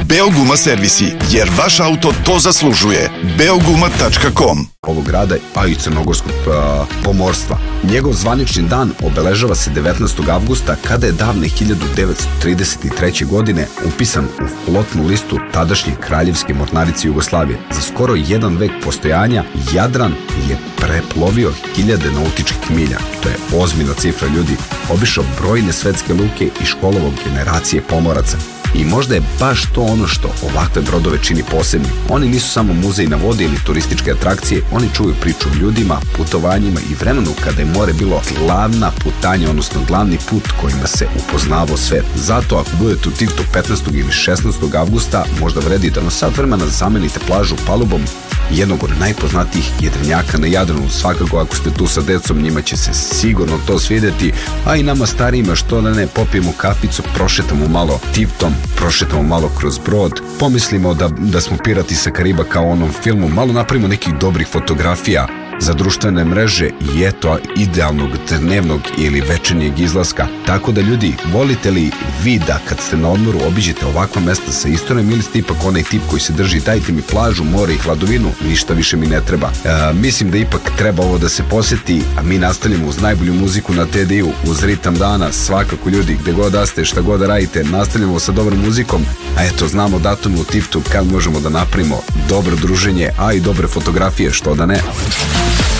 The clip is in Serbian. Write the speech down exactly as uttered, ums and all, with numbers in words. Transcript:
Beoguma servisi, jer vaš auto to zaslužuje. beoguma tačka com ovog grada, a i crnogorskog a, pomorstva. Njegov zvanični dan obeležava se devetnaestog avgusta, kada je davne hiljadu devetsto trideset treće. godine upisan u flotnu listu tadašnje kraljevske mornarice Jugoslavije. Za skoro jedan vek postojanja Jadran je preplovio hiljade nautičkih milja. To je ozbiljna cifra, ljudi. Obišao brojne svetske luke i školovao generacije pomoraca. I možda je baš to ono što ovakve brodove čini posebnim. Oni nisu samo muzej na vodi ili turističke atrakcije, oni čuju priču o ljudima, putovanjima i vremenu kada je more bilo glavna putanja, odnosno glavni put kojima se upoznavao svet. Zato ako budete u Tivtu petnaestog ili šesnaestog avgusta, možda vredi da na sat vremena zamenite plažu palubom jednog od najpoznatijih jedrenjaka na Jadranu. Svakako ako ste tu sa decom, njima će se sigurno to svidjeti, a i nama starijima što da ne popijemo kaficu, prošetamo malo Tivtom, prošetamo malo kroz brod, pomislimo da, da smo pirati sa Kariba kao u onom filmu, malo napravimo nekih dobrih fotografija za društvene mreže i eto idealnog dnevnog ili večernjeg izlaska. Tako da ljudi, volite li vi da kad ste na odmoru obiđete ovakva mesta sa istorijom ili ste ipak onaj tip koji se drži dajte mi plažu, more i hladovinu, ništa više mi ne treba. E, mislim da ipak treba ovo da se posjeti, a mi nastavljamo uz najbolju muziku na T D U, uz ritam dana. Svakako ljudi, gde god da ste, šta god da radite, nastavljamo sa dobrom muzikom, a eto znamo datum u Tivtu kad možemo da napravimo dobro druženje, a i dobre fotografije, što da ne.